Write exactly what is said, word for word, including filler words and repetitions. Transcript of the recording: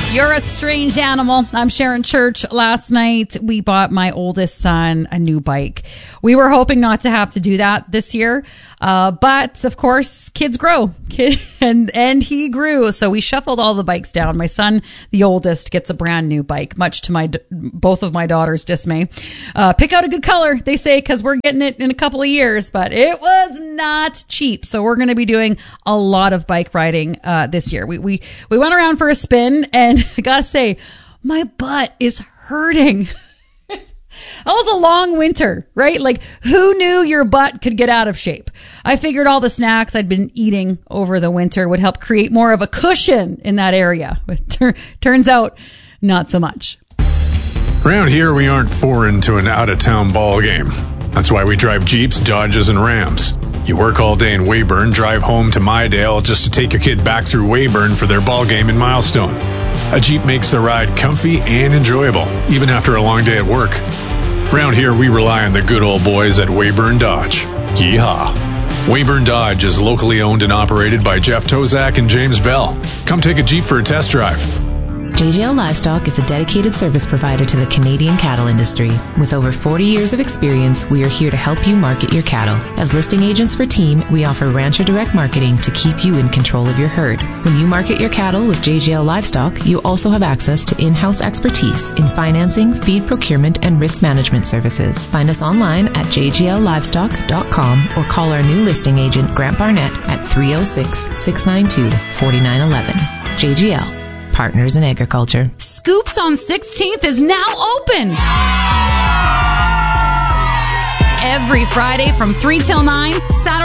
You're a strange animal. I'm Sharon Church. Last night, we bought my oldest son a new bike. We were hoping not to have to do that this year. Uh, but of course, kids grow. Kid, and, and he grew. So we shuffled all the bikes down. My son, the oldest, gets a brand new bike, much to my, both of my daughters' dismay. Uh, pick out a good color, they say, because we're getting it in a couple of years, but it was not cheap. So we're going to be doing a lot of bike riding, uh, this year. We, we, we went around for a spin, and I gotta say, my butt is hurting. That was a long winter, right? Like, who knew your butt could get out of shape? I figured all the snacks I'd been eating over the winter would help create more of a cushion in that area. But tur- turns out, not so much. Around here, we aren't foreign to an out-of-town ball game. That's why we drive Jeeps, Dodges, and Rams. You work all day in Weyburn, drive home to Mydale just to take your kid back through Weyburn for their ball game in Milestone. A Jeep makes the ride comfy and enjoyable, even after a long day at work. Around here, we rely on the good old boys at Weyburn Dodge. Yeehaw! Weyburn Dodge is locally owned and operated by Jeff Tozak and James Bell. Come take a Jeep for a test drive. J G L Livestock is a dedicated service provider to the Canadian cattle industry. With over forty years of experience, we are here to help you market your cattle. As listing agents for Team, we offer Rancher Direct Marketing to keep you in control of your herd. When you market your cattle with J G L Livestock, you also have access to in-house expertise in financing, feed procurement, and risk management services. Find us online at j g l livestock dot com or call our new listing agent, Grant Barnett, at three oh six, six nine two, four nine one one. J G L. Partners in Agriculture. Scoops on sixteenth is now open. Every Friday from three till nine, Saturday